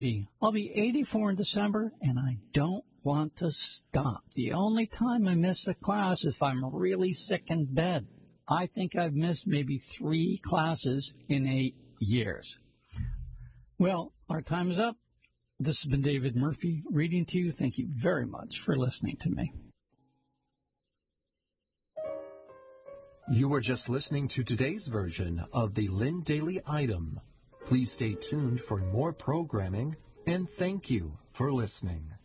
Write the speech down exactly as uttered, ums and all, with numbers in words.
I'll be eighty-four in December, and I don't want to stop. The only time I miss a class is if I'm really sick in bed. I think I've missed maybe three classes in eight years. Well, our time is up. This has been David Murphy reading to you. Thank you very much for listening to me. You were just listening to today's version of the Lynn Daily Item. Please stay tuned for more programming, and thank you for listening.